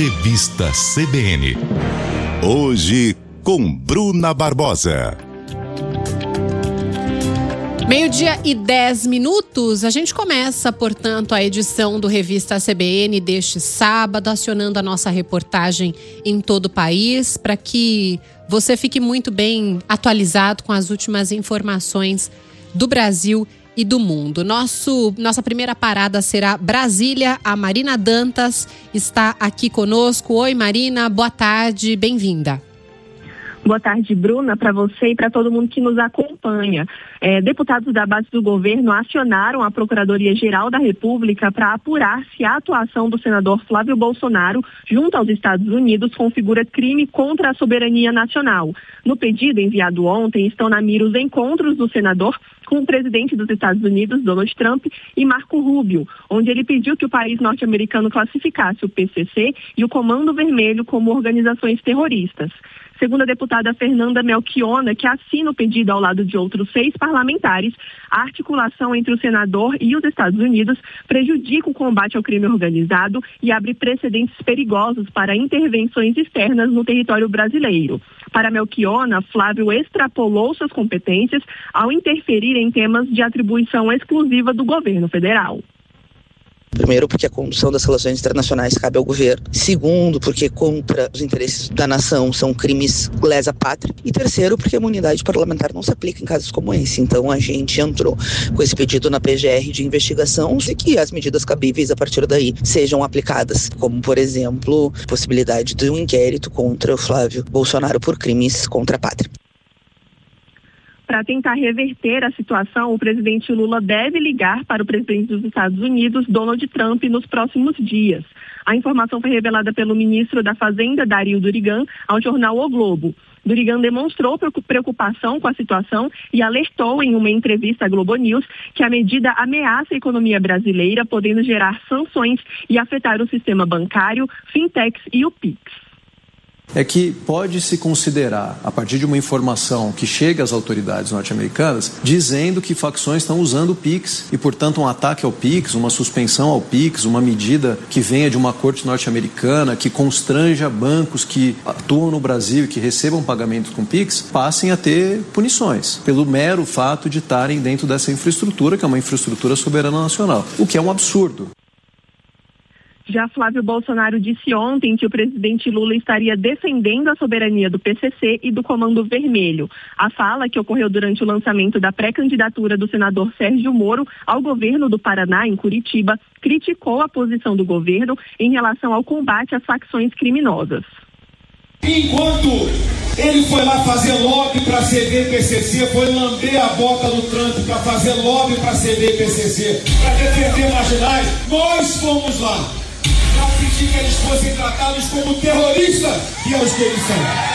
Revista CBN. Hoje, com Bruna Barbosa. 12:10. A gente começa, portanto, a edição do Revista CBN deste sábado, acionando a nossa reportagem em todo o país, para que você fique muito bem atualizado com as últimas informações do Brasil e do mundo. Nossa primeira parada será Brasília. A Marina Dantas está aqui conosco. Oi, Marina, boa tarde, bem-vinda. Boa tarde, Bruna, para você e para todo mundo que nos acompanha. Deputados da base do governo acionaram a Procuradoria-Geral da República para apurar se a atuação do senador Flávio Bolsonaro junto aos Estados Unidos configura crime contra a soberania nacional. No pedido enviado ontem, estão na mira os encontros do senador com o presidente dos Estados Unidos, Donald Trump, e Marco Rubio, onde ele pediu que o país norte-americano classificasse o PCC e o Comando Vermelho como organizações terroristas. Segundo a deputada Fernanda Melchiona, que assina o pedido ao lado de outros 6 parlamentares, a articulação entre o senador e os Estados Unidos prejudica o combate ao crime organizado e abre precedentes perigosos para intervenções externas no território brasileiro. Para Melchiona, Flávio extrapolou suas competências ao interferir em temas de atribuição exclusiva do governo federal. Primeiro, porque a condução das relações internacionais cabe ao governo. Segundo, porque contra os interesses da nação são crimes lesa pátria. E terceiro, porque a imunidade parlamentar não se aplica em casos como esse. Então a gente entrou com esse pedido na PGR de investigação e que as medidas cabíveis a partir daí sejam aplicadas. Como, por exemplo, a possibilidade de um inquérito contra o Flávio Bolsonaro por crimes contra a pátria. Para tentar reverter a situação, o presidente Lula deve ligar para o presidente dos Estados Unidos, Donald Trump, nos próximos dias. A informação foi revelada pelo ministro da Fazenda, Dario Durigan, ao jornal O Globo. Durigan demonstrou preocupação com a situação e alertou em uma entrevista à Globo News que a medida ameaça a economia brasileira, podendo gerar sanções e afetar o sistema bancário, fintechs e o PIX. É que pode-se considerar, a partir de uma informação que chega às autoridades norte-americanas, dizendo que facções estão usando o PIX e, portanto, um ataque ao PIX, uma suspensão ao PIX, uma medida que venha de uma corte norte-americana, que constranja bancos que atuam no Brasil e que recebam pagamentos com PIX, passem a ter punições, pelo mero fato de estarem dentro dessa infraestrutura, que é uma infraestrutura soberana nacional, o que é um absurdo. Já Flávio Bolsonaro disse ontem que o presidente Lula estaria defendendo a soberania do PCC e do Comando Vermelho. A fala, que ocorreu durante o lançamento da pré-candidatura do senador Sérgio Moro ao governo do Paraná, em Curitiba, criticou a posição do governo em relação ao combate às facções criminosas. Enquanto ele foi lá fazer lobby para ceder PCC, foi lamber a boca do Trump para fazer lobby para ceder PCC, para defender marginais, nós fomos lá para pedir que eles fossem tratados como terroristas, que é os que eles são.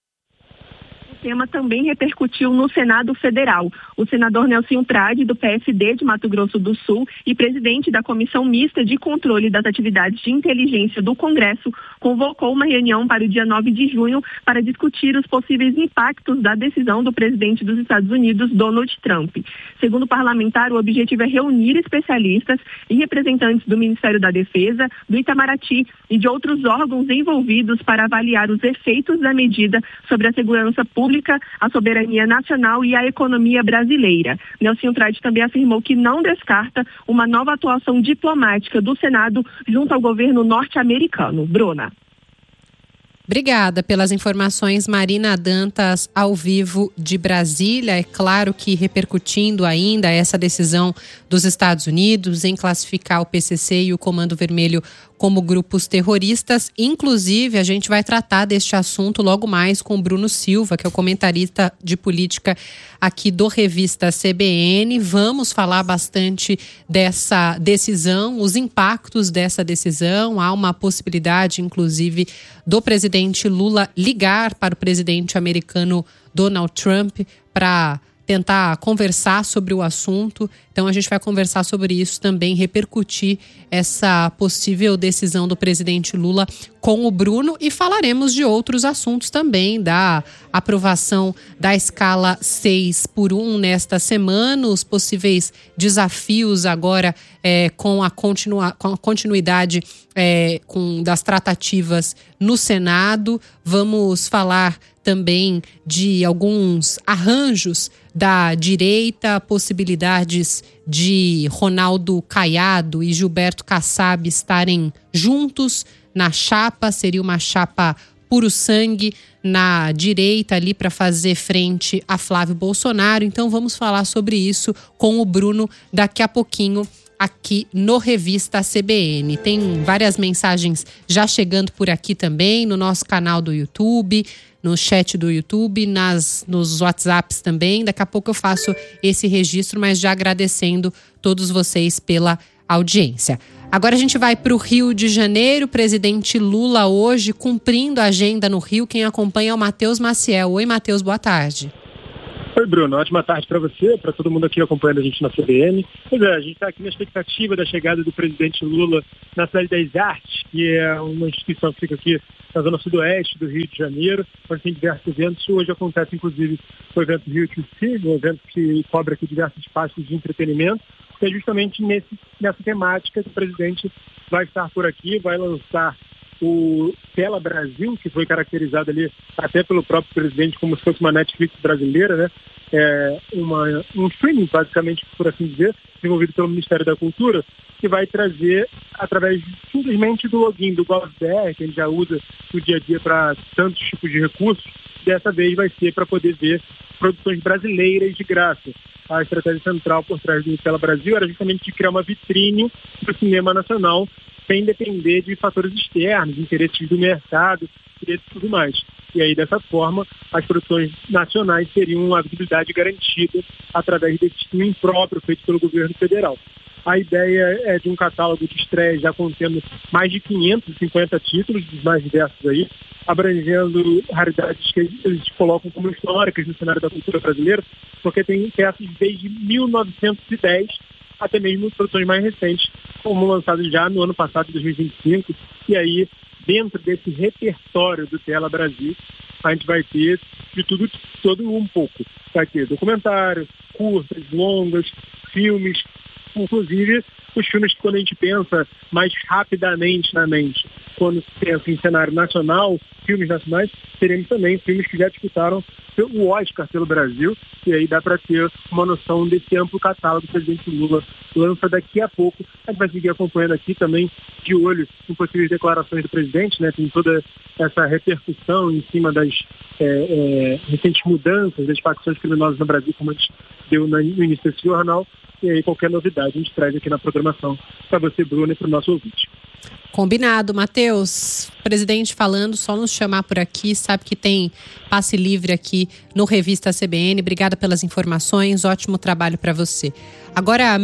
O tema também repercutiu no Senado Federal. O senador Nelsinho Trade, do PSD de Mato Grosso do Sul e presidente da Comissão Mista de Controle das Atividades de Inteligência do Congresso, convocou uma reunião para o dia 9 de junho para discutir os possíveis impactos da decisão do presidente dos Estados Unidos, Donald Trump. Segundo o parlamentar, o objetivo é reunir especialistas e representantes do Ministério da Defesa, do Itamaraty e de outros órgãos envolvidos para avaliar os efeitos da medida sobre a segurança pública, a soberania nacional e a economia brasileira. Nelsinho Trade também afirmou que não descarta uma nova atuação diplomática do Senado junto ao governo norte-americano. Bruna. Obrigada pelas informações, Marina Dantas, ao vivo de Brasília. É claro que repercutindo ainda essa decisão dos Estados Unidos em classificar o PCC e o Comando Vermelho como grupos terroristas. Inclusive, a gente vai tratar deste assunto logo mais com o Bruno Silva, que é o comentarista de política aqui do Revista CBN. Vamos falar bastante dessa decisão, os impactos dessa decisão. Há uma possibilidade, inclusive, do presidente Lula ligar para o presidente americano Donald Trump para tentar conversar sobre o assunto. Então a gente vai conversar sobre isso também, repercutir essa possível decisão do presidente Lula com o Bruno, e falaremos de outros assuntos também, da aprovação da escala 6x1 nesta semana, os possíveis desafios agora com a continuidade das tratativas no Senado. Vamos falar também de alguns arranjos da direita, possibilidades de Ronaldo Caiado e Gilberto Kassab estarem juntos na chapa. Seria uma chapa puro sangue na direita ali para fazer frente a Flávio Bolsonaro. Então vamos falar sobre isso com o Bruno daqui a pouquinho aqui no Revista CBN. Tem várias mensagens já chegando por aqui também, no nosso canal do YouTube, no chat do YouTube, nos WhatsApps também. Daqui a pouco eu faço esse registro, mas já agradecendo todos vocês pela audiência. Agora a gente vai para o Rio de Janeiro. O presidente Lula hoje cumprindo a agenda no Rio. Quem acompanha é o Matheus Maciel. Oi, Matheus, boa tarde. Oi, Bruno. Ótima tarde para você, para todo mundo aqui acompanhando a gente na CBN. Pois é, a gente está aqui na expectativa da chegada do presidente Lula na Cidade das Artes, que é uma instituição que fica aqui na zona sudoeste do Rio de Janeiro, onde tem diversos eventos. Hoje acontece, inclusive, o evento Rio to See, um evento que cobre aqui diversos espaços de entretenimento. É justamente nessa temática que o presidente vai estar por aqui, vai lançar o Tela Brasil, que foi caracterizado ali até pelo próprio presidente como se fosse uma Netflix brasileira, né? Um streaming, basicamente, por assim dizer, desenvolvido pelo Ministério da Cultura, que vai trazer, através simplesmente do login do GovBR, que a gente já usa no dia a dia para tantos tipos de recursos, dessa vez vai ser para poder ver produções brasileiras de graça. A estratégia central por trás do Tela Brasil era justamente de criar uma vitrine para o cinema nacional, sem depender de fatores externos, interesses do mercado e tudo mais. E aí, dessa forma, as produções nacionais teriam uma visibilidade garantida através desse streaming próprio feito pelo governo federal. A ideia é de um catálogo de estreia já contendo mais de 550 títulos, dos mais diversos aí, abrangendo raridades que eles colocam como históricas no cenário da cultura brasileira, porque tem peças desde 1910 até mesmo produções mais recentes, como lançadas já no ano passado, 2025. E aí, dentro desse repertório do Tela Brasil, a gente vai ter de tudo, todo um pouco. Vai ter documentário, curtas, longas, filmes, inclusive os filmes que, quando a gente pensa mais rapidamente na mente, quando se pensa em cenário nacional, filmes nacionais, teremos também filmes que já disputaram o Oscar pelo Brasil, e aí dá para ter uma noção desse amplo catálogo que o presidente Lula lança daqui a pouco. A gente vai seguir acompanhando aqui também, de olho em possíveis declarações do presidente, né? Tem toda essa repercussão em cima das recentes mudanças das facções criminosas no Brasil, como a gente deu no início desse jornal, e aí qualquer novidade a gente traz aqui na programação para você, Bruno, e para o nosso ouvinte. Combinado, Matheus. Presidente falando, só nos chamar por aqui, sabe que tem passe livre aqui no Revista CBN. Obrigada pelas informações, ótimo trabalho para você. Agora,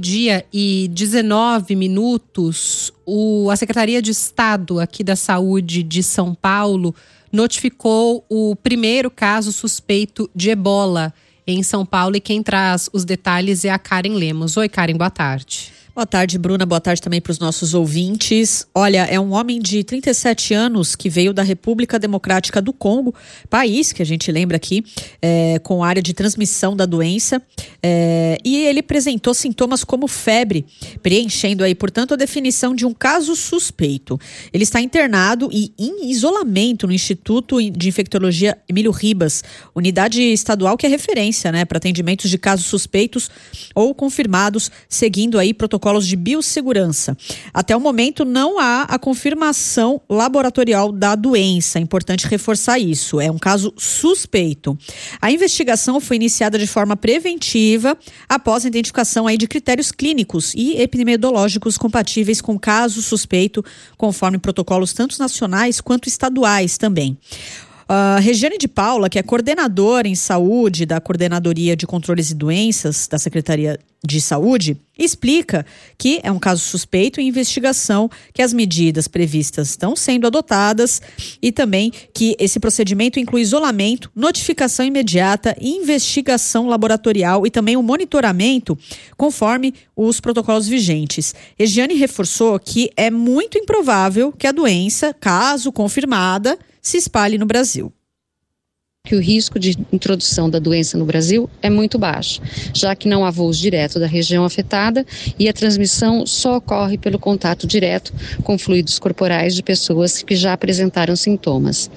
12:19, a Secretaria de Estado aqui da Saúde de São Paulo notificou o primeiro caso suspeito de ebola em São Paulo, e quem traz os detalhes é a Karen Lemos. Oi, Karen, boa tarde. Boa tarde, Bruna. Boa tarde também para os nossos ouvintes. Olha, é um homem de 37 anos que veio da República Democrática do Congo, país que a gente lembra aqui, com área de transmissão da doença, e ele apresentou sintomas como febre, preenchendo aí, portanto, a definição de um caso suspeito. Ele está internado e em isolamento no Instituto de Infectologia Emílio Ribas, unidade estadual que é referência, né, para atendimentos de casos suspeitos ou confirmados, seguindo aí protocolos de biossegurança. Até o momento não há a confirmação laboratorial da doença, é importante reforçar isso, é um caso suspeito. A investigação foi iniciada de forma preventiva após a identificação aí de critérios clínicos e epidemiológicos compatíveis com caso suspeito, conforme protocolos tanto nacionais quanto estaduais também. A Regiane de Paula, que é coordenadora em saúde da Coordenadoria de Controles e Doenças da Secretaria de Saúde, explica que é um caso suspeito em investigação, que as medidas previstas estão sendo adotadas e também que esse procedimento inclui isolamento, notificação imediata, investigação laboratorial e também o monitoramento conforme os protocolos vigentes. Regiane reforçou que é muito improvável que a doença, caso confirmada, se espalhe no Brasil. Que o risco de introdução da doença no Brasil é muito baixo, já que não há voos direto da região afetada e a transmissão só ocorre pelo contato direto com fluidos corporais de pessoas que já apresentaram sintomas.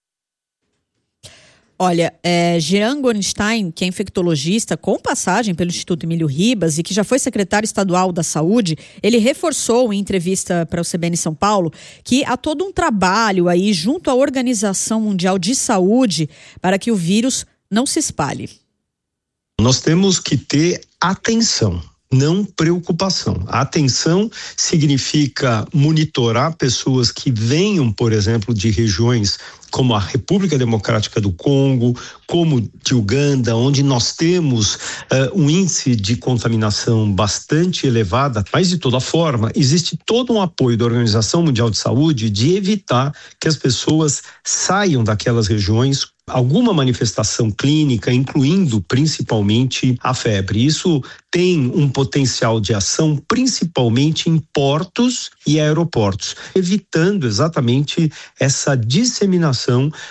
Olha, Jean Gorenstein, que é infectologista com passagem pelo Instituto Emílio Ribas e que já foi secretário estadual da Saúde, ele reforçou em entrevista para o CBN São Paulo que há todo um trabalho aí junto à Organização Mundial de Saúde para que o vírus não se espalhe. Nós temos que ter atenção, não preocupação. A atenção significa monitorar pessoas que venham, por exemplo, de regiões como a República Democrática do Congo, como de Uganda, onde nós temos um índice de contaminação bastante elevado, mas de toda forma, existe todo um apoio da Organização Mundial de Saúde de evitar que as pessoas saiam daquelas regiões alguma manifestação clínica, incluindo principalmente a febre. Isso tem um potencial de ação principalmente em portos e aeroportos, evitando exatamente essa disseminação